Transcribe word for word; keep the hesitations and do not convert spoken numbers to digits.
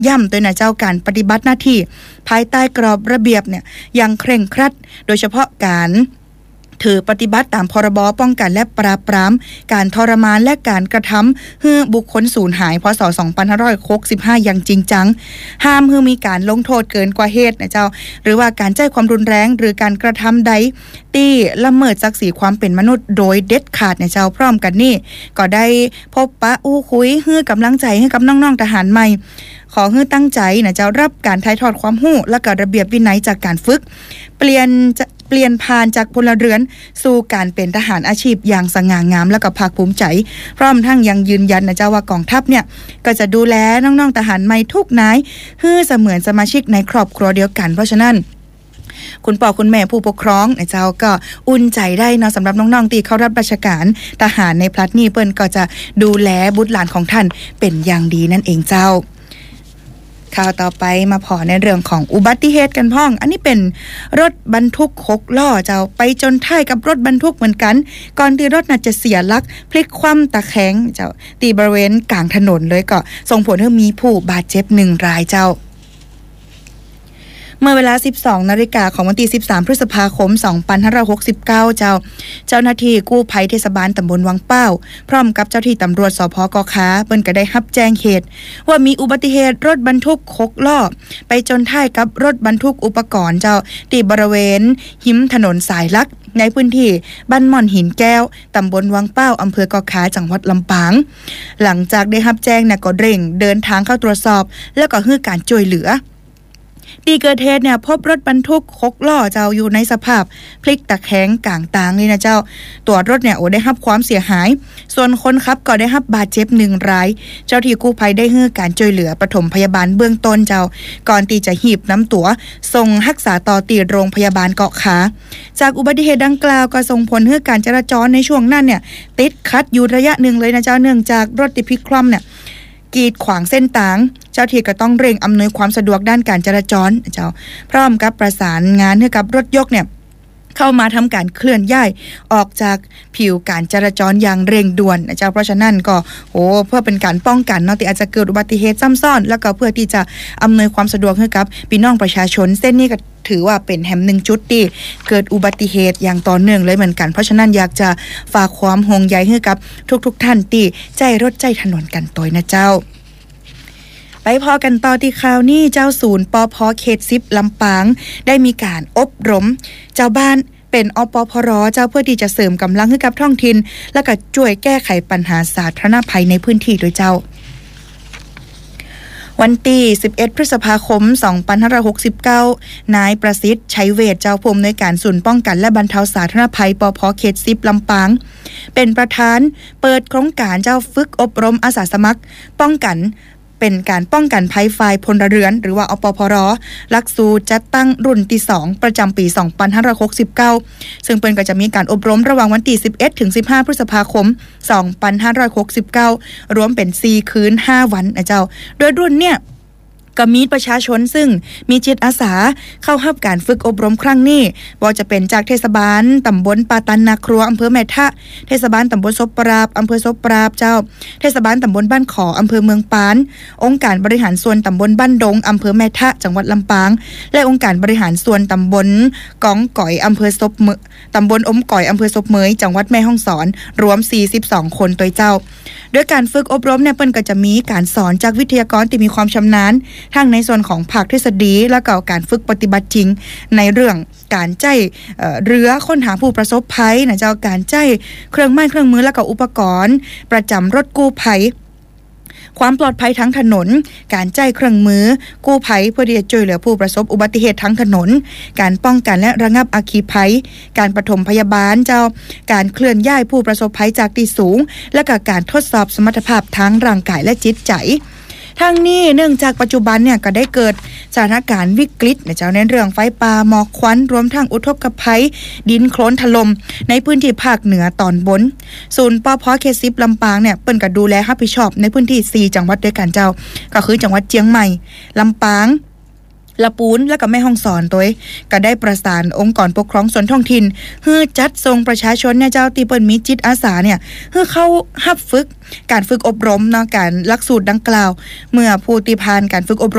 ย่ำโดยนะเจ้าการปฏิบัติหน้าที่ภายใต้กรอบระเบียบเนี่ยอย่างเคร่งครัดโดยเฉพาะการถือปฏิบัติตามพรบป้องกันและปราบปรามการทรมานและการกระทำให้บุคคลสูญหายพ.ศ. สองพันห้าร้อยหกสิบห้าอย่างจริงจังห้ามให้มีการลงโทษเกินกว่าเหตุนะเจ้าหรือว่าการใช้ความรุนแรงหรือการกระทำใดที่ละเมิดศักดิ์ศรีความเป็นมนุษย์โดยเด็ดขาดนะเจ้าพร้อมกันนี่ก็ได้พบปะอู้คุยให้กำลังใจให้กับน้องๆทหารใหม่ขอให้ตั้งใจนะเจ้ารับการถ่ายทอดความรู้และก็ระเบียบวินัยจากการฝึกเปลี่ยนเปลี่ยนผ่านจากพลเรือนสู่การเป็นทหารอาชีพอย่างสง่างามและก็ภาคภูมิใจพร้อมทั้งยังยืนยันนะเจ้าว่ากองทัพเนี่ยก็จะดูแลน้องๆทหารใหม่ทุกนายให้เสมือนสมาชิกในครอบครัวเดียวกันเพราะฉะนั้นคุณพ่อคุณแม่ผู้ปกครองนะเจ้าก็อุ่นใจได้นะสำหรับน้องๆที่เข้ารับราชการทหารในพลัดนี้เปิ้นก็จะดูแลบุตรหลานของท่านเป็นอย่างดีนั่นเองเจ้าข่าวต่อไปมาพอในเรื่องของอุบัติเหตุกันพ้องอันนี้เป็นรถบรรทุกหกล้อเจ้าไปจนท้ายกับรถบรรทุกเหมือนกันก่อนที่รถน่ะจะเสียหลักพลิกคว่ำตะแคงเจ้าตีบริเวณกลางถนนเลยก็ส่งผลให้มีผู้บาดเจ็บหนึ่งรายเจ้าเมื่อเวลา สิบสองนาฬิกาของวันที่สิบสามพฤษภาคมสองพันห้าร้อยหกสิบเก้าเจ้าเจ้าหน้าที่กู้ภัยเทศบาลตำบลวังเป้าพร้อมกับเจ้าที่ตำรวจสภ.กอค้าเปิ้นก็ได้รับแจ้งเหตุว่ามีอุบัติเหตุรถบรรทุกหกล้อไปจนท้ายกับรถบรรทุกอุปกรณ์เจ้าที่บริเวณหิมถนนสายลักในพื้นที่บ้านม่อนหินแก้วตำบลวังเป้าอำเภอกอค้าจังหวัดลำปางหลังจากได้รับแจ้งน่ะก็เร่งเดินทางเข้าตรวจสอบแล้วก็ให้การช่วยเหลือที่เกิดเหตุเนี่ยพบรถบรรทุกหกล้อเจ้าอยู่ในสภาพพลิกตะแคงกลางตางนี่นะเจ้าตัวรถเนี่ยโอ้ได้รับความเสียหายส่วนคนขับก็ได้รับบาดเจ็บหนึ่งรายเจ้าที่กู้ภัยได้ให้การช่วยเหลือปฐมพยาบาลเบื้องต้นเจ้าก่อนที่จะหีบน้ำตั๋วส่งรักษาต่อที่โรงพยาบาลเกาะขาจากอุบัติเหตุดังกล่าวก็ส่งผลให้การจราจรในช่วงนั้นเนี่ยติดขัดอยู่ระยะหนึ่งเลยนะเจ้าเนื่องจากรถติดพลิกคว่ำเนี่ยกีดขวางเส้นต่างเจ้าที่ก็ต้องเร่งอำนวยความสะดวกด้านการจราจรเจ้าพร้อมกับประสานงานให้กับรถยกเนี่ยเข้ามาทำการเคลื่อนย้ายออกจากผิวการจราจรอย่างเร่งด่วนนะเจ้าเพราะฉะนั้นก็โอ้เพื่อเป็นการป้องกันเนาะที่อาจจะเกิดอุบัติเหตุซ้ำซ้อนแล้วก็เพื่อที่จะอำนวยความสะดวกให้กับพี่น้องประชาชนเส้นนี้ก็ถือว่าเป็นแห่งหนึ่งจุดที่เกิดอุบัติเหตุอย่างต่อเนื่องเลยเหมือนกันเพราะฉะนั้นอยากจะฝากความห่วงใยให้กับทุกๆท่านที่ใจรถใจถนนกันตัวนะเจ้าไปพอกันต่อที่ข่าวนี้เจ้าศูนย์ปภ.เขตสิบลำปางได้มีการอบรมเจ้าบ้านเป็นอปพร.เจ้าเพื่อที่จะเสริมกำลังให้กับท้องถิ่นและก็ช่วยแก้ไขปัญหาสาธารณภัยในพื้นที่โดยเจ้าวันที่สิบเอ็ดพฤษภาคมสองพันห้าร้อยหกสิบเก้านายประสิทธิ์ชัยเวชเจ้าผู้อำนวยการศูนย์ป้องกันและบรรเทาสาธารณภัยปภ.เขตสิบลำปางเป็นประธานเปิดโครงการเจ้าฝึกอบรมอาสาสมัครป้องกันเป็นการป้องกันภัยไฟพลเรือนหรือว่าอปพร.หลักสูตรจัดตั้งรุ่นที่สองประจำปีสองพันห้าร้อยหกสิบเก้าซึ่งเปิ้นก็จะมีการอบรมระหว่างวันที่สิบเอ็ดถึงสิบห้าพฤษภาคมสองพันห้าร้อยหกสิบเก้ารวมเป็นสี่คืนห้าวันนะเจ้าโดยรุ่นเนี่ยก็มีประชาชนซึ่งมีจิตอาสาเข้ารับการฝึกอบรมครั้งนี้บ่จะเป็นจากเทศบาลตำบลปาตันนาครัวอำเภอแม่ทะเทศบาลตำบลซบปราบอำเภอซบปราบเจ้าเทศบาลตำบลบ้านขออำเภอเมืองปานองค์การบริหารส่วนตำบลบ้านดงอำเภอแม่ทะจังหวัดลำปางและองค์การบริหารส่วนตำบลกองก่อยอำเภอซบเมตำบลอมก่อยอำเภอซบเมยจังหวัดแม่ฮ่องสอนรวมสี่สิบสองคนโดยเจ้าโดยการฝึกอบรมเนี่ยเปิ้นก็จะมีการสอนจากวิทยากรที่มีความชำนาญทั้งในส่วนของภาคทฤษฎีและก็การฝึกปฏิบัติจริงในเรื่องการใช้เรือค้นหาผู้ประสบภัยนะเจ้าการใช้เครื่องไม้เครื่องมือและก็อุปกรณ์ประจำรถกู้ภัยความปลอดภัยทั้งถนนการใช้เครื่องมือกู้ภัยเพื่อที่จะช่วยเหลือผู้ประสบอุบัติเหตุทั้งถนนการป้องกันและระงับอัคคีภัยการปฐมพยาบาลเจ้าการเคลื่อนย้ายผู้ประสบภัยจากที่สูงและก็การทดสอบสมรรถภาพทั้งร่างกายและจิตใจทั้งนี้เนื่องจากปัจจุบันเนี่ยก็ได้เกิดสถานการณ์วิกฤตในเจ้าในเรื่องไฟป่าหมอกควันรวมทั้งอุทกภัยดินโคลนถล่มในพื้นที่ภาคเหนือตอนบนศูนย์ปภ.เขตสิบลำปางเนี่ยเปิ้นก็ดูแลรับผิดชอบในพื้นที่สี่จังหวัดด้วยกันเจ้าก็คือจังหวัดเชียงใหม่ลำปางละปูนและก็แม่ฮ่องสอนตัวก็ได้ประสานองค์กรปกครองส่วนท้องถิ่นเพื่อจัดส่งประชาชนเนี่ยเจ้าที่เปิ้นมีจิตอาสาเนี่ยเพื่อเข้ารับฝึกการฝึกอบรมเนาะการหลักสูตรดังกล่าวเมื่อผู้ที่ผ่านการฝึกอบรม